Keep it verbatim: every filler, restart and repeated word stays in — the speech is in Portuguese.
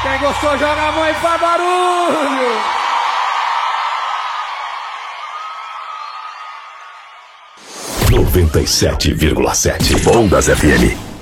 Quem gostou, joga a mão e faz barulho. noventa e sete vírgula sete Ondas F M.